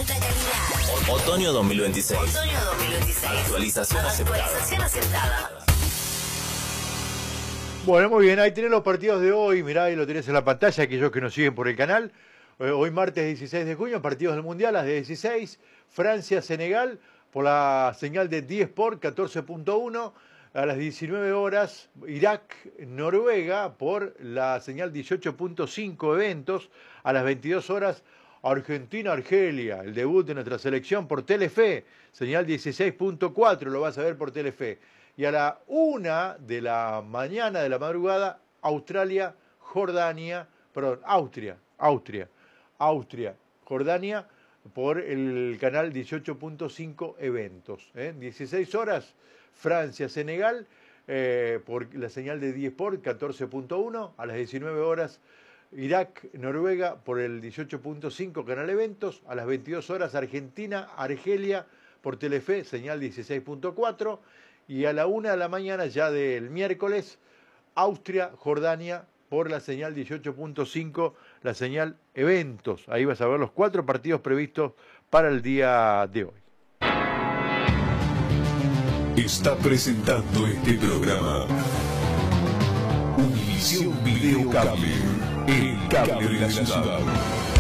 alta calidad. Otoño 2026. Otoño 2026. Actualización aceptada. Bueno, muy bien, ahí tenés los partidos de hoy, mirá, ahí lo tenés en la pantalla, aquellos que nos siguen por el canal. Hoy martes 16 de junio, partidos del Mundial, las de 16, Francia-Senegal, por la señal de D-Sport 14.1, a las 19 horas, Irak-Noruega, por la señal 18.5 eventos, a las 22 horas, Argentina-Argelia, el debut de nuestra selección por Telefe, señal 16.4, lo vas a ver por Telefe. Y a la 1 de la mañana, de la madrugada, Austria, Jordania, por el canal 18.5 eventos. 16 horas, Francia-Senegal, por la señal de D-Sport 14.1, a las 19 horas, Irak-Noruega, por el 18.5 canal eventos, a las 22 horas, Argentina-Argelia, por Telefe, señal 16.4, y a la 1 de la mañana, ya del miércoles, Austria-Jordania, por la señal 18.5, la señal eventos. Ahí vas a ver los 4 partidos previstos para el día de hoy. Está presentando este programa Univisión Video Cable, el cable de la ciudad.